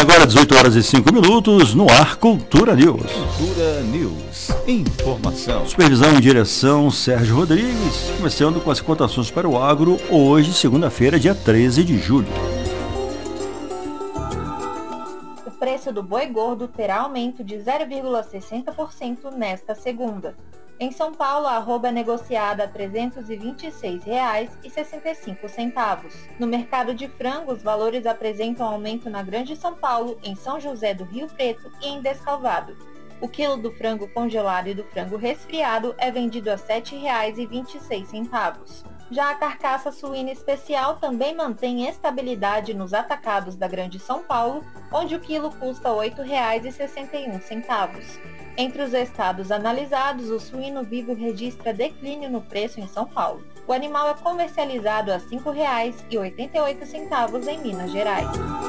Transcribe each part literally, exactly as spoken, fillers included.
agora dezoito horas e cinco minutos, no ar Cultura News. Cultura News. Informação. Supervisão e direção Sérgio Rodrigues, começando com as cotações para o agro, hoje, segunda-feira, dia treze de julho. O preço do boi gordo terá aumento de zero vírgula sessenta por cento nesta segunda. Em São Paulo, a arroba é negociada a trezentos e vinte e seis reais e sessenta e cinco centavos. No mercado de frango, os valores apresentam aumento na Grande São Paulo, em São José do Rio Preto e em Descalvado. O quilo do frango congelado e do frango resfriado é vendido a sete reais e vinte e seis centavos. Já a carcaça suína especial também mantém estabilidade nos atacados da Grande São Paulo, onde o quilo custa oito reais e sessenta e um centavos. Entre os estados analisados, o suíno vivo registra declínio no preço em São Paulo. O animal é comercializado a cinco reais e oitenta e oito centavos em Minas Gerais.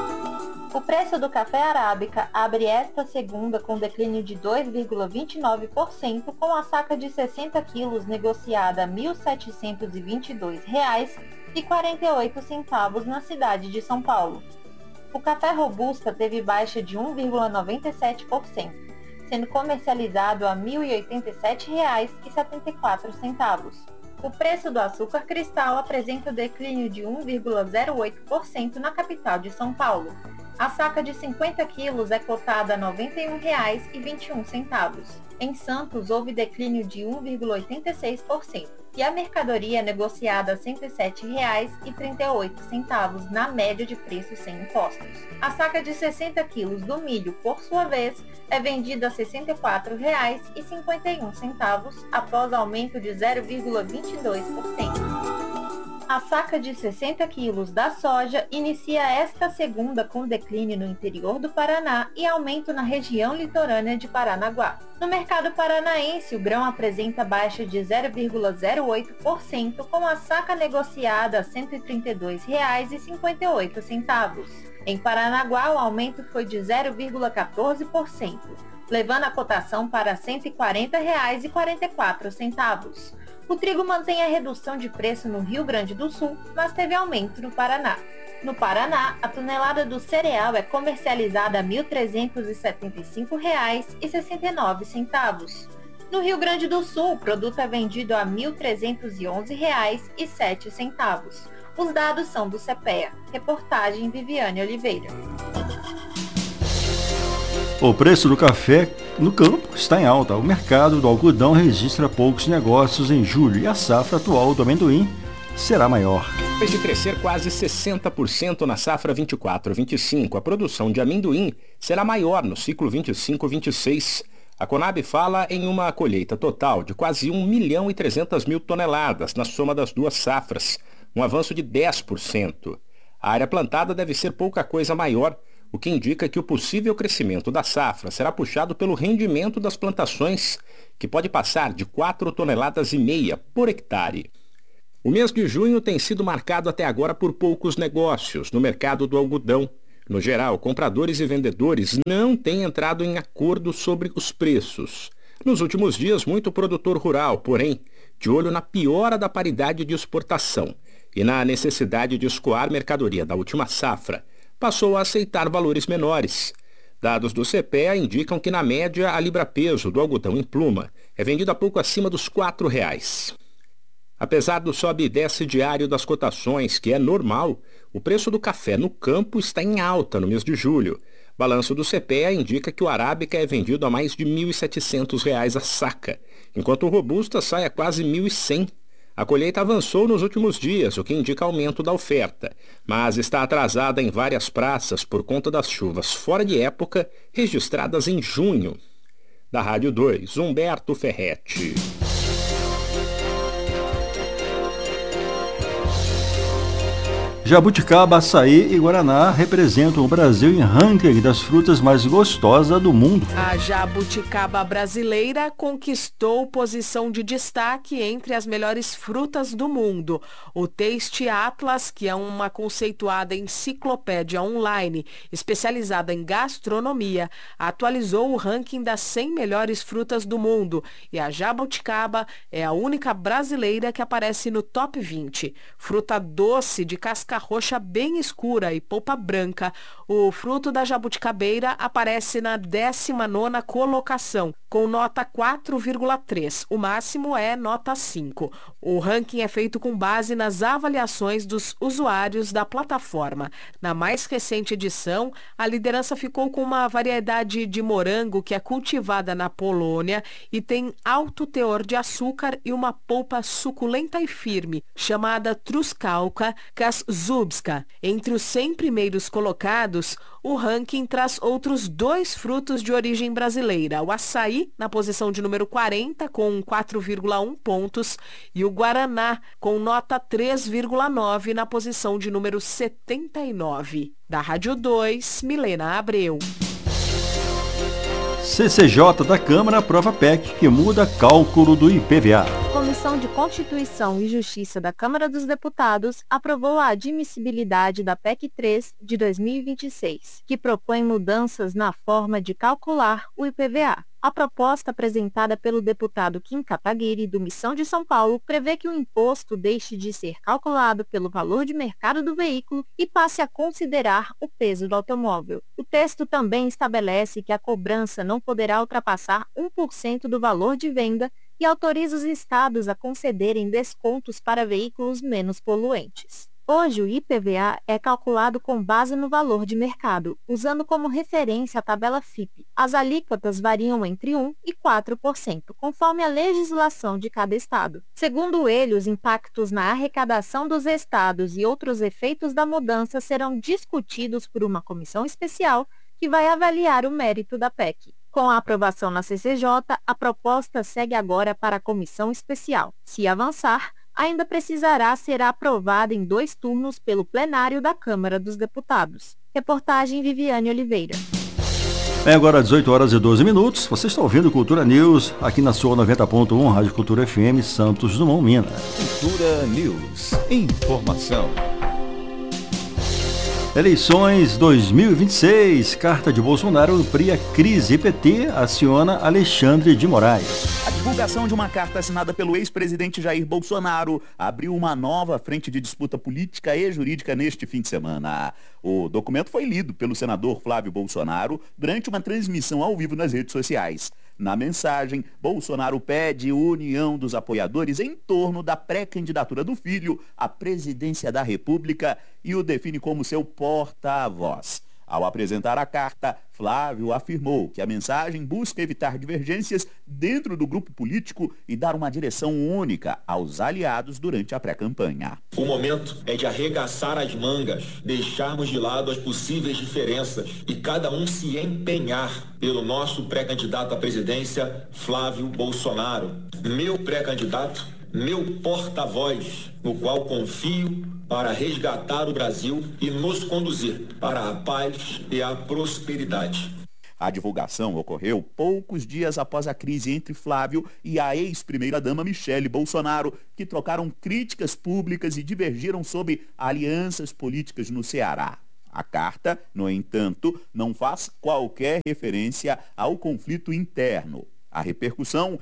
O preço do café arábica abre esta segunda com declínio de dois vírgula vinte e nove por cento, com a saca de sessenta quilos negociada a mil setecentos e vinte e dois reais e quarenta e oito centavos na cidade de São Paulo. O café robusta teve baixa de um vírgula noventa e sete por cento, sendo comercializado a mil e oitenta e sete reais e setenta e quatro centavos. O preço do açúcar cristal apresenta declínio de um vírgula zero oito por cento na capital de São Paulo. A saca de cinquenta quilos é cotada a noventa e um reais e vinte e um centavos. Em Santos, houve declínio de um vírgula oitenta e seis por cento e a mercadoria é negociada a cento e sete reais e trinta e oito centavos na média de preço sem impostos. A saca de sessenta quilos do milho, por sua vez, é vendida a sessenta e quatro reais e cinquenta e um centavos após aumento de zero vírgula vinte e dois por cento. A saca de sessenta quilos da soja inicia esta segunda com declínio no interior do Paraná e aumento na região litorânea de Paranaguá. No mercado paranaense, o grão apresenta baixa de zero vírgula zero oito por cento, com a saca negociada a cento e trinta e dois reais e cinquenta e oito centavos. Em Paranaguá, o aumento foi de zero vírgula quatorze por cento, levando a cotação para cento e quarenta reais e quarenta e quatro centavos. O trigo mantém a redução de preço no Rio Grande do Sul, mas teve aumento no Paraná. No Paraná, a tonelada do cereal é comercializada a mil trezentos e setenta e cinco reais e sessenta e nove centavos. No Rio Grande do Sul, o produto é vendido a mil trezentos e onze reais e sete centavos. Os dados são do CEPEA. Reportagem Viviane Oliveira. O preço do café no campo está em alta. O mercado do algodão registra poucos negócios em julho e a safra atual do amendoim será maior. Depois de crescer quase sessenta por cento na safra vinte e quatro vinte e cinco, a produção de amendoim será maior no ciclo vinte e cinco vinte e seis. A Conab fala em uma colheita total de quase um milhão e trezentas mil toneladas na soma das duas safras, um avanço de dez por cento. A área plantada deve ser pouca coisa maior, o que indica que o possível crescimento da safra será puxado pelo rendimento das plantações, que pode passar de quatro toneladas e meia por hectare. O mês de junho tem sido marcado até agora por poucos negócios no mercado do algodão. No geral, compradores e vendedores não têm entrado em acordo sobre os preços. Nos últimos dias, muito produtor rural, porém, de olho na piora da paridade de exportação e na necessidade de escoar mercadoria da última safra, passou a aceitar valores menores. Dados do CEPEA indicam que, na média, a libra-peso do algodão em pluma é vendida pouco acima dos quatro reais. Apesar do sobe e desce diário das cotações, que é normal, o preço do café no campo está em alta no mês de julho. Balanço do CEPEA indica que o arábica é vendido a mais de mil e setecentos reais a saca, enquanto o robusta sai a quase mil e cem. A colheita avançou nos últimos dias, o que indica aumento da oferta, mas está atrasada em várias praças por conta das chuvas fora de época registradas em junho. Da Rádio dois, Humberto Ferretti. Jabuticaba, açaí e guaraná representam o Brasil em ranking das frutas mais gostosas do mundo. A jabuticaba brasileira conquistou posição de destaque entre as melhores frutas do mundo. O Taste Atlas, que é uma conceituada enciclopédia online especializada em gastronomia, atualizou o ranking das cem melhores frutas do mundo e a jabuticaba é a única brasileira que aparece no top vinte. Fruta doce de casca casca roxa bem escura e polpa branca. O fruto da jabuticabeira aparece na décima nona colocação, com nota quatro vírgula três. O máximo é nota cinco. O ranking é feito com base nas avaliações dos usuários da plataforma. Na mais recente edição, a liderança ficou com uma variedade de morango que é cultivada na Polônia e tem alto teor de açúcar e uma polpa suculenta e firme, chamada Truskałka Kaszubska. Entre os cem primeiros colocados, o ranking traz outros dois frutos de origem brasileira, o açaí, na posição de número quarenta, com quatro vírgula um pontos, e o guaraná, com nota três vírgula nove, na posição de número setenta e nove. Da Rádio dois, Milena Abreu. C C J da Câmara aprova P E C que muda cálculo do I P V A. A Comissão de Constituição e Justiça da Câmara dos Deputados aprovou a admissibilidade da P E C três de dois mil e vinte e seis, que propõe mudanças na forma de calcular o I P V A. A proposta apresentada pelo deputado Kim Kataguiri, do Missão de São Paulo, prevê que o imposto deixe de ser calculado pelo valor de mercado do veículo e passe a considerar o peso do automóvel. O texto também estabelece que a cobrança não poderá ultrapassar um por cento do valor de venda e autoriza os estados a concederem descontos para veículos menos poluentes. Hoje, o I P V A é calculado com base no valor de mercado, usando como referência a tabela F I P. As alíquotas variam entre um e quatro por cento, conforme a legislação de cada estado. Segundo ele, os impactos na arrecadação dos estados e outros efeitos da mudança serão discutidos por uma comissão especial que vai avaliar o mérito da P E C. Com a aprovação na C C J, a proposta segue agora para a comissão especial. Se avançar, ainda precisará ser aprovada em dois turnos pelo plenário da Câmara dos Deputados. Reportagem Viviane Oliveira. É agora dezoito horas e doze minutos. Você está ouvindo Cultura News aqui na sua noventa ponto um Rádio Cultura F M Santos Dumont, Minas. Cultura News. Informação. Eleições dois mil e vinte e seis. Carta de Bolsonaro amplia crise. P T aciona Alexandre de Moraes. A divulgação de uma carta assinada pelo ex-presidente Jair Bolsonaro abriu uma nova frente de disputa política e jurídica neste fim de semana. O documento foi lido pelo senador Flávio Bolsonaro durante uma transmissão ao vivo nas redes sociais. Na mensagem, Bolsonaro pede união dos apoiadores em torno da pré-candidatura do filho à presidência da República e o define como seu porta-voz. Ao apresentar a carta, Flávio afirmou que a mensagem busca evitar divergências dentro do grupo político e dar uma direção única aos aliados durante a pré-campanha. O momento é de arregaçar as mangas, deixarmos de lado as possíveis diferenças e cada um se empenhar pelo nosso pré-candidato à presidência, Flávio Bolsonaro. Meu pré-candidato, meu porta-voz, no qual confio para resgatar o Brasil e nos conduzir para a paz e a prosperidade. A divulgação ocorreu poucos dias após a crise entre Flávio e a ex-primeira-dama Michele Bolsonaro, que trocaram críticas públicas e divergiram sobre alianças políticas no Ceará. A carta, no entanto, não faz qualquer referência ao conflito interno. A repercussão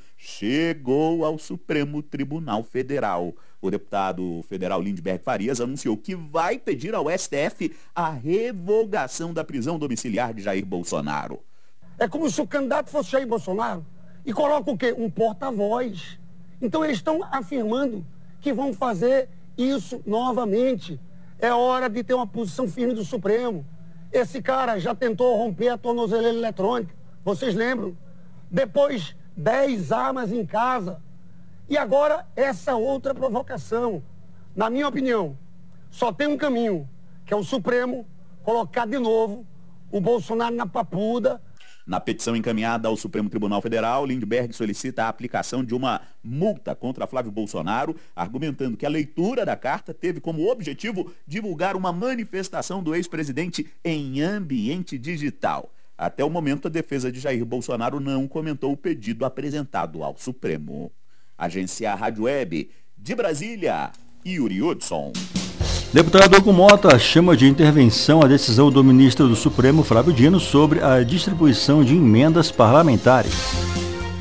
chegou ao Supremo Tribunal Federal. O deputado federal Lindbergh Farias anunciou que vai pedir ao S T F a revogação da prisão domiciliar de Jair Bolsonaro. É como se o candidato fosse Jair Bolsonaro e coloca o quê? Um porta-voz. Então eles estão afirmando que vão fazer isso novamente. É hora de ter uma posição firme do Supremo. Esse cara já tentou romper a tornozeleira eletrônica. Vocês lembram? Depois, dez armas em casa. E agora, essa outra provocação. Na minha opinião, só tem um caminho, que é o Supremo colocar de novo o Bolsonaro na papuda. Na petição encaminhada ao Supremo Tribunal Federal, Lindbergh solicita a aplicação de uma multa contra Flávio Bolsonaro, argumentando que a leitura da carta teve como objetivo divulgar uma manifestação do ex-presidente em ambiente digital. Até o momento, a defesa de Jair Bolsonaro não comentou o pedido apresentado ao Supremo. Agência Rádio Web, de Brasília, Yuri Hudson. Deputado Hugo Mota chama de intervenção a decisão do ministro do Supremo, Flávio Dino, sobre a distribuição de emendas parlamentares.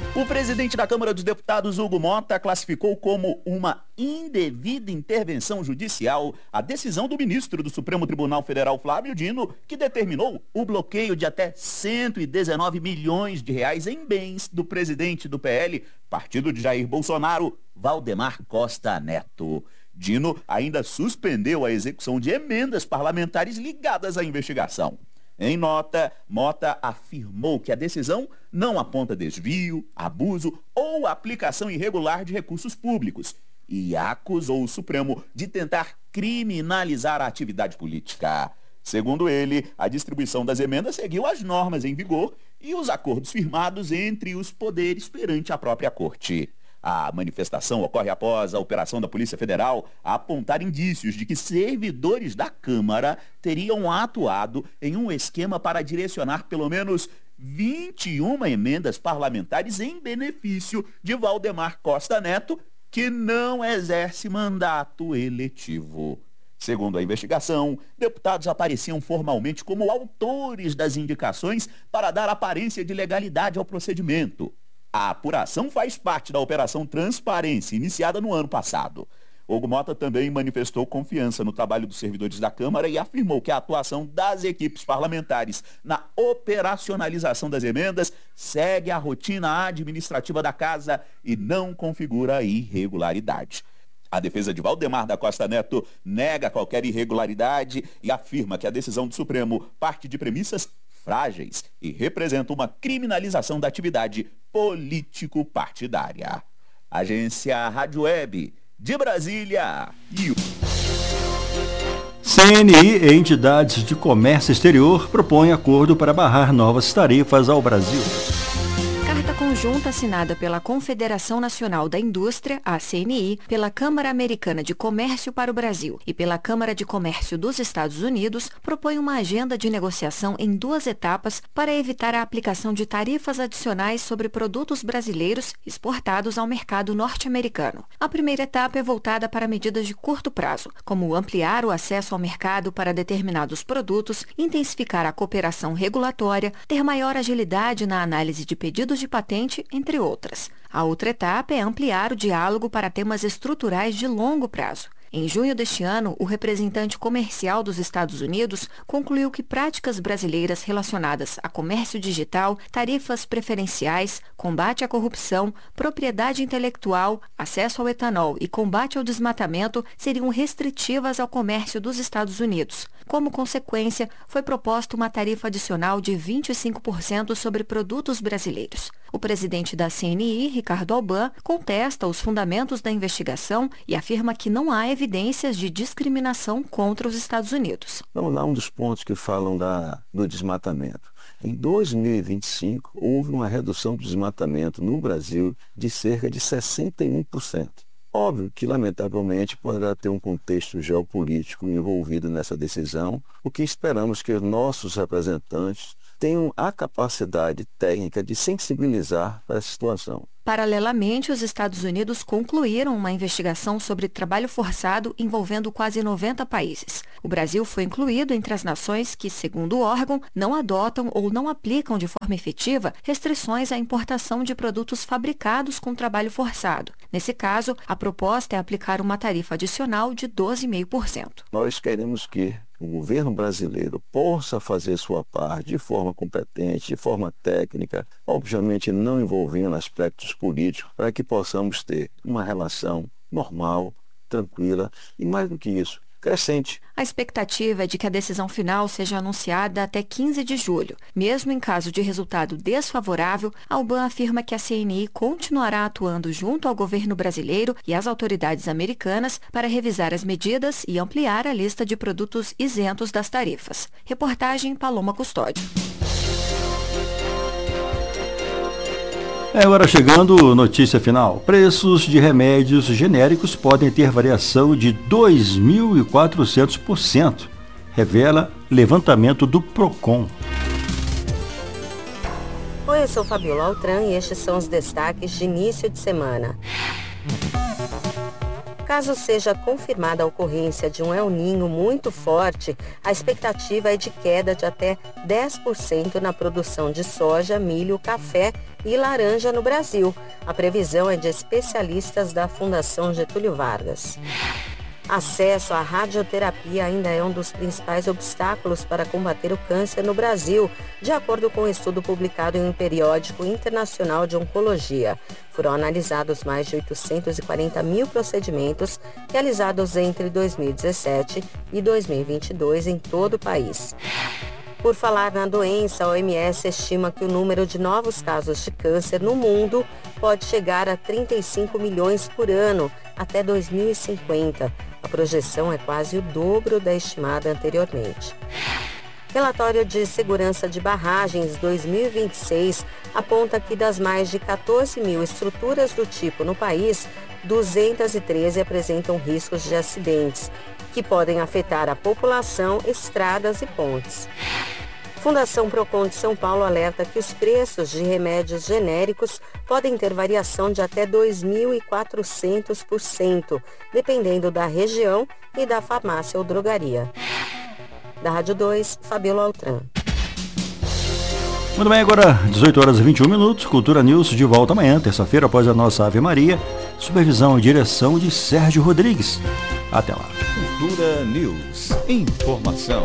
O presidente da Câmara dos Deputados, Hugo Mota, classificou como uma indevida intervenção judicial a decisão do ministro do Supremo Tribunal Federal, Flávio Dino, que determinou o bloqueio de até cento e dezenove milhões de reais em bens do presidente do P L, partido de Jair Bolsonaro, Valdemar Costa Neto. Dino ainda suspendeu a execução de emendas parlamentares ligadas à investigação. Em nota, Mota afirmou que a decisão não aponta desvio, abuso ou aplicação irregular de recursos públicos e acusou o Supremo de tentar criminalizar a atividade política. Segundo ele, a distribuição das emendas seguiu as normas em vigor e os acordos firmados entre os poderes perante a própria Corte. A manifestação ocorre após a operação da Polícia Federal apontar indícios de que servidores da Câmara teriam atuado em um esquema para direcionar pelo menos vinte e uma emendas parlamentares em benefício de Valdemar Costa Neto, que não exerce mandato eletivo. Segundo a investigação, deputados apareciam formalmente como autores das indicações para dar aparência de legalidade ao procedimento. A apuração faz parte da Operação Transparência, iniciada no ano passado. Hugo Mota também manifestou confiança no trabalho dos servidores da Câmara e afirmou que a atuação das equipes parlamentares na operacionalização das emendas segue a rotina administrativa da Casa e não configura irregularidade. A defesa de Valdemar da Costa Neto nega qualquer irregularidade e afirma que a decisão do Supremo parte de premissas frágeis e representa uma criminalização da atividade político-partidária. Agência Rádio Web de Brasília. C N I e entidades de comércio exterior propõem acordo para barrar novas tarifas ao Brasil. Carta conjunta assinada pela Confederação Nacional da Indústria, a C N I, pela Câmara Americana de Comércio para o Brasil e pela Câmara de Comércio dos Estados Unidos propõe uma agenda de negociação em duas etapas para evitar a aplicação de tarifas adicionais sobre produtos brasileiros exportados ao mercado norte-americano. A primeira etapa é voltada para medidas de curto prazo, como ampliar o acesso ao mercado para determinados produtos, intensificar a cooperação regulatória, ter maior agilidade na análise de pedidos de patente, entre outras. A outra etapa é ampliar o diálogo para temas estruturais de longo prazo. Em junho deste ano, o representante comercial dos Estados Unidos concluiu que práticas brasileiras relacionadas a comércio digital, tarifas preferenciais, combate à corrupção, propriedade intelectual, acesso ao etanol e combate ao desmatamento seriam restritivas ao comércio dos Estados Unidos. Como consequência, foi proposta uma tarifa adicional de vinte e cinco por cento sobre produtos brasileiros. O presidente da C N I, Ricardo Alban, contesta os fundamentos da investigação e afirma que não há evidências de discriminação contra os Estados Unidos. Vamos lá, um dos pontos que falam da, do desmatamento. Em dois mil e vinte e cinco, houve uma redução do desmatamento no Brasil de cerca de sessenta e um por cento. Óbvio que, lamentavelmente, poderá ter um contexto geopolítico envolvido nessa decisão, o que esperamos que os nossos representantes tenham a capacidade técnica de sensibilizar para essa situação. Paralelamente, os Estados Unidos concluíram uma investigação sobre trabalho forçado envolvendo quase noventa países. O Brasil foi incluído entre as nações que, segundo o órgão, não adotam ou não aplicam de forma efetiva restrições à importação de produtos fabricados com trabalho forçado. Nesse caso, a proposta é aplicar uma tarifa adicional de doze vírgula cinco por cento. Nós queremos que o governo brasileiro possa fazer sua parte de forma competente, de forma técnica, obviamente não envolvendo aspectos políticos, para que possamos ter uma relação normal, tranquila e, mais do que isso, crescente. A expectativa é de que a decisão final seja anunciada até quinze de julho. Mesmo em caso de resultado desfavorável, Alban afirma que a C N I continuará atuando junto ao governo brasileiro e às autoridades americanas para revisar as medidas e ampliar a lista de produtos isentos das tarifas. Reportagem Paloma Custódio. É agora chegando notícia final. Preços de remédios genéricos podem ter variação de dois mil e quatrocentos por cento, revela levantamento do Procon. Oi, eu sou Fabiola Altran e estes são os destaques de início de semana. Caso seja confirmada a ocorrência de um El Niño muito forte, a expectativa é de queda de até dez por cento na produção de soja, milho, café e laranja no Brasil. A previsão é de especialistas da Fundação Getúlio Vargas. Acesso à radioterapia ainda é um dos principais obstáculos para combater o câncer no Brasil, de acordo com um estudo publicado em um periódico internacional de oncologia. Foram analisados mais de oitocentos e quarenta mil procedimentos realizados entre dois mil e dezessete e dois mil e vinte e dois em todo o país. Por falar na doença, a O M S estima que o número de novos casos de câncer no mundo pode chegar a trinta e cinco milhões por ano até dois mil e cinquenta. A projeção é quase o dobro da estimada anteriormente. Relatório de Segurança de Barragens dois mil e vinte e seis aponta que das mais de quatorze mil estruturas do tipo no país, duzentas e treze apresentam riscos de acidentes, que podem afetar a população, estradas e pontes. Fundação Procon de São Paulo alerta que os preços de remédios genéricos podem ter variação de até dois mil e quatrocentos por cento, dependendo da região e da farmácia ou drogaria. Da Rádio dois, Fabiola Altran. Muito bem, agora dezoito horas e vinte e um minutos, Cultura News de volta amanhã, terça-feira, após a nossa Ave Maria, supervisão e direção de Sérgio Rodrigues. Até lá. Cultura News. Informação.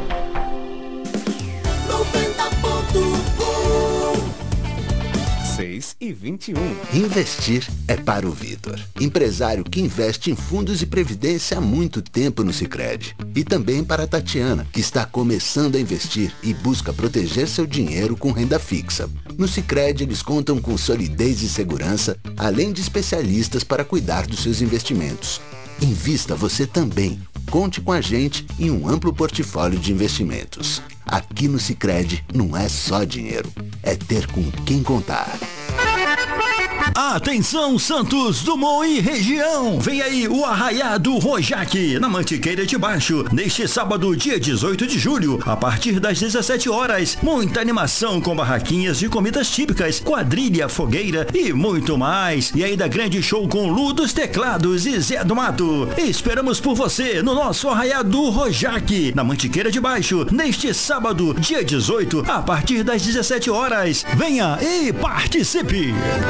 seis e vinte e um. Investir é para o Vitor, empresário que investe em fundos e previdência há muito tempo no Sicredi. E também para a Tatiana, que está começando a investir e busca proteger seu dinheiro com renda fixa. No Sicredi, eles contam com solidez e segurança, além de especialistas para cuidar dos seus investimentos. Invista você também. Conte com a gente em um amplo portfólio de investimentos. Aqui no Sicredi não é só dinheiro, é ter com quem contar. Atenção, Santos Dumont e região! Vem aí o Arraiá do Rojak, na Mantiqueira de Baixo, neste sábado, dia dezoito de julho, a partir das dezessete horas. Muita animação com barraquinhas de comidas típicas, quadrilha, fogueira e muito mais. E ainda grande show com Lu dos Teclados e Zé do Mato. Esperamos por você no nosso Arraiá do Rojak, na Mantiqueira de Baixo, neste sábado, dia dezoito, a partir das dezessete horas. Venha e participe!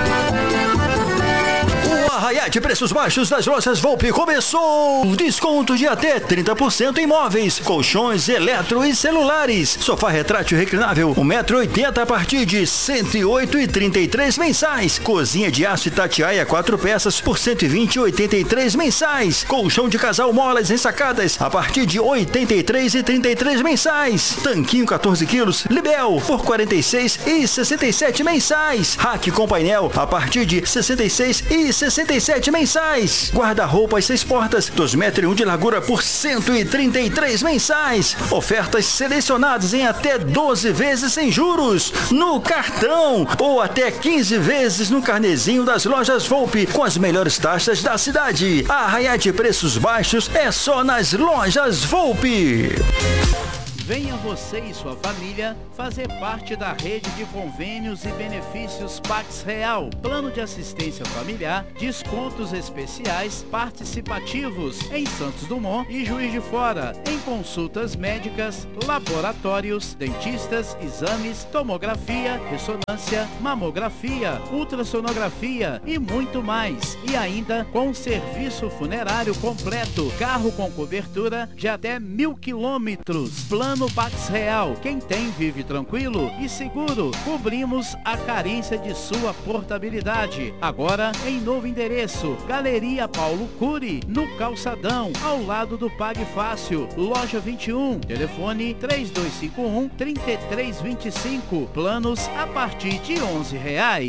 O Arraiá de preços baixos das lojas Volpe começou! Desconto de até trinta por cento em móveis, colchões, eletro e celulares. Sofá retrátil reclinável, um metro e oitenta a partir de cento e oito e trinta e três mensais. Cozinha de aço Itatiaia quatro peças por cento e vinte e oitenta e três mensais. Colchão de casal molas ensacadas a partir de oitenta e três e trinta e três mensais. Tanquinho quatorze quilos, Libel por quarenta e seis e sessenta e sete mensais. Rack com painel a partir de sessenta e seis e sessenta e sete mensais. Guarda-roupas seis portas, dois metros e um de largura por cento e trinta e três mensais. Ofertas selecionadas em até doze vezes sem juros no cartão ou até quinze vezes no carnezinho das lojas Volpe com as melhores taxas da cidade. A Arraiá de preços baixos é só nas lojas Volpe. Venha você e sua família fazer parte da rede de convênios e benefícios Pax Real. Plano de assistência familiar, descontos especiais participativos em Santos Dumont e Juiz de Fora, em consultas médicas, laboratórios, dentistas, exames, tomografia, ressonância, mamografia, ultrassonografia e muito mais. E ainda com serviço funerário completo, carro com cobertura de até mil quilômetros. Plano No Pax Real, quem tem vive tranquilo e seguro. Cobrimos a carência de sua portabilidade. Agora em novo endereço, Galeria Paulo Cury, no Calçadão, ao lado do Pague Fácil, loja vinte e um, telefone três dois cinco um, três três dois cinco, planos a partir de onze reais.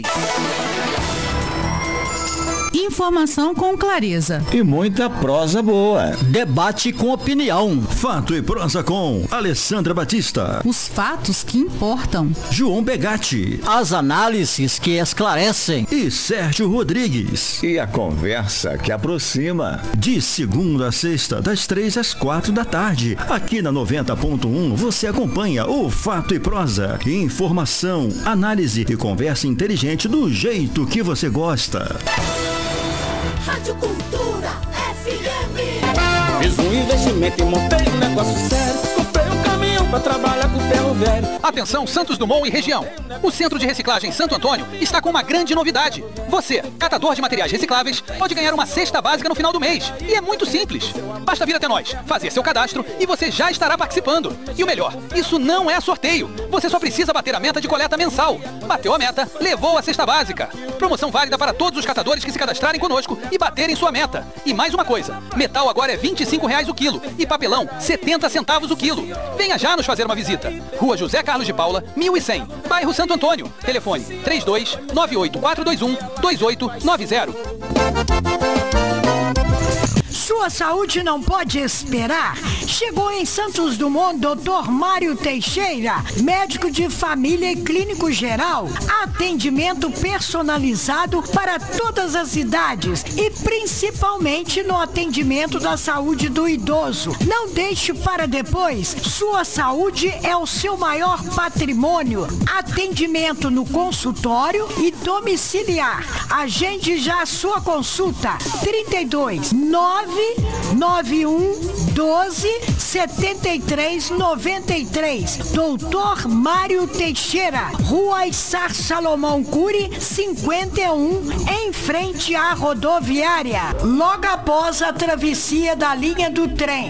Informação com clareza. E muita prosa boa. Debate com opinião. Fato e prosa com Alessandra Batista. Os fatos que importam. João Begatti. As análises que esclarecem. E Sérgio Rodrigues. E a conversa que aproxima. De segunda a sexta, das três às quatro da tarde. Aqui na noventa ponto um você acompanha o Fato e Prosa. Informação, análise e conversa inteligente do jeito que você gosta. Rádio Cultura F M. Fiz um investimento e montei um negócio sério. Comprei um caminhão pra trabalhar com ferro velho. Atenção Santos Dumont e região. O Centro de Reciclagem Santo Antônio está com uma grande novidade. Você, catador de materiais recicláveis, pode ganhar uma cesta básica no final do mês. E é muito simples. Basta vir até nós, fazer seu cadastro e você já estará participando. E o melhor, isso não é sorteio. Você só precisa bater a meta de coleta mensal. Bateu a meta, levou a cesta básica. Promoção válida para todos os catadores que se cadastrarem conosco e baterem sua meta. E mais uma coisa, metal agora é vinte e cinco reais o quilo e papelão setenta centavos o quilo. Venha já nos fazer uma visita. Rua José Carlos de Paula, mil e cem, bairro Santo Antônio. Telefone três dois nove oito quatro dois um dois oito nove zero. Sua saúde não pode esperar. Chegou em Santos Dumont doutor Mário Teixeira, médico de família e clínico geral. Atendimento personalizado para todas as idades e principalmente no atendimento da saúde do idoso. Não deixe para depois. Sua saúde é o seu maior patrimônio. Atendimento no consultório e domiciliar. Agende já a sua consulta. trinta e dois, nove nove um doze setenta e três noventa e três. doutor Mário Teixeira, Rua Issar Salomão Cury, cinquenta e um, em frente à rodoviária, logo após a travessia da linha do trem.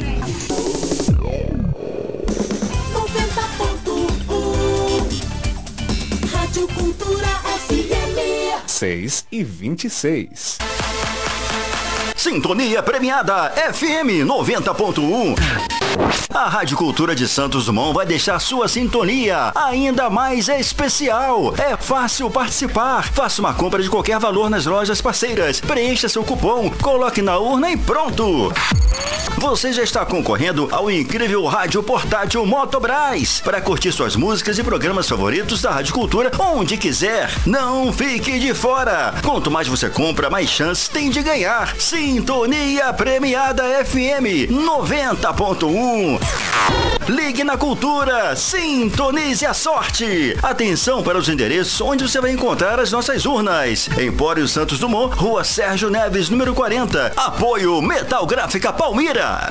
noventa ponto um Rádio Cultura F M. seis e vinte e seis. Sintonia premiada F M noventa ponto um. A Rádio Cultura de Santos Dumont vai deixar sua sintonia ainda mais especial. É fácil participar. Faça uma compra de qualquer valor nas lojas parceiras. Preencha seu cupom, coloque na urna e pronto. Você já está concorrendo ao incrível rádio portátil Motobras para curtir suas músicas e programas favoritos da Rádio Cultura onde quiser. Não fique de fora. Quanto mais você compra, mais chances tem de ganhar. Sintonia premiada F M noventa ponto um. Ligue na Cultura, sintonize a sorte. Atenção para os endereços onde você vai encontrar as nossas urnas. Empório Santos Dumont, Rua Sérgio Neves, número quarenta. Apoio Metal Gráfica Palmira.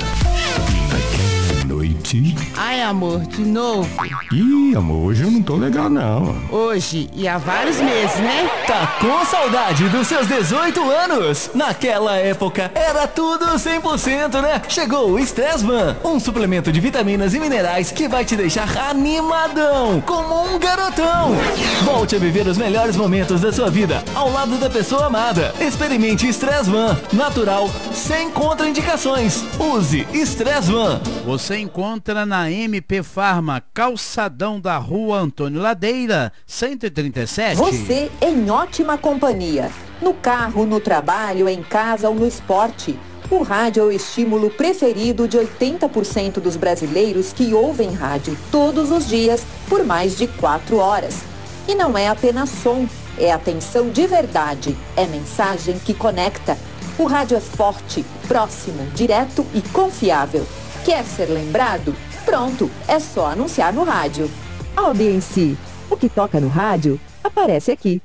Ai, amor, de novo? Ih, amor, hoje eu não tô legal, não. Hoje e há vários meses, né? Tá com saudade dos seus dezoito anos? Naquela época era tudo cem por cento, né? Chegou o Stressman, um suplemento de vitaminas e minerais que vai te deixar animadão, como um garotão. Volte a viver os melhores momentos da sua vida ao lado da pessoa amada. Experimente Stressman, natural, sem contraindicações. Use Stressman. Você encontra na M P Farma, calçadão da Rua Antônio Ladeira, cento e trinta e sete. Você em ótima companhia. No carro, no trabalho, em casa ou no esporte. O rádio é o estímulo preferido de oitenta por cento dos brasileiros que ouvem rádio todos os dias por mais de quatro horas. E não é apenas som, é atenção de verdade, é mensagem que conecta. O rádio é forte, próximo, direto e confiável. Quer ser lembrado? Pronto, é só anunciar no rádio. Audiência, o que toca no rádio, aparece aqui.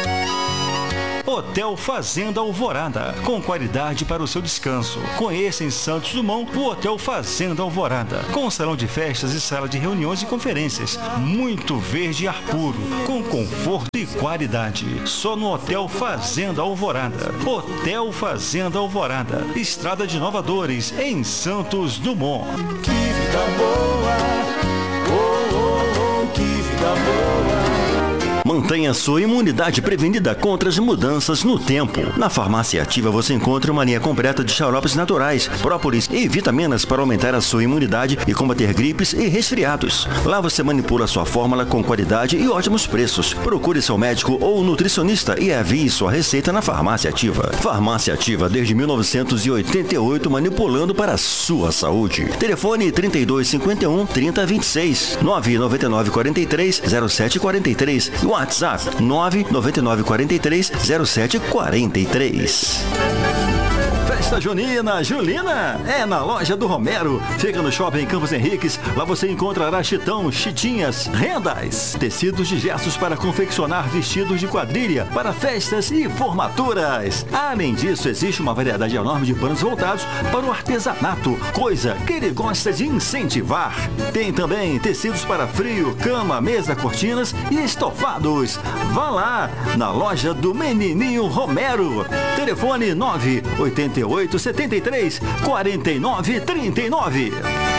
Hotel Fazenda Alvorada, com qualidade para o seu descanso. Conheça em Santos Dumont o Hotel Fazenda Alvorada, com salão de festas e sala de reuniões e conferências. Muito verde e ar puro, com conforto e qualidade. Só no Hotel Fazenda Alvorada. Hotel Fazenda Alvorada, Estrada de Inovadores, em Santos Dumont. Que vida boa, oh, oh, oh, que vida boa. Mantenha sua imunidade prevenida contra as mudanças no tempo. Na Farmácia Ativa você encontra uma linha completa de xaropes naturais, própolis e vitaminas para aumentar a sua imunidade e combater gripes e resfriados. Lá você manipula sua fórmula com qualidade e ótimos preços. Procure seu médico ou nutricionista e envie sua receita na Farmácia Ativa. Farmácia Ativa desde mil novecentos e oitenta e oito, manipulando para a sua saúde. Telefone trinta e dois, cinquenta e um, trinta, vinte e seis, nove nove nove, quarenta e três, zero sete quarenta e três. WhatsApp nove nove nove, quarenta e três, zero sete quarenta e três. Festa junina, julina, é na loja do Romero. Fica no Shopping Campos Henriques. Lá você encontrará chitão, chitinhas, rendas, tecidos de gestos para confeccionar vestidos de quadrilha para festas e formaturas. Além disso, existe uma variedade enorme de panos voltados para o artesanato, coisa que ele gosta de incentivar. Tem também tecidos para frio, cama, mesa, cortinas e estofados. Vá lá na loja do Menininho Romero. Telefone nove oito oito, sete três, quatro nove três nove.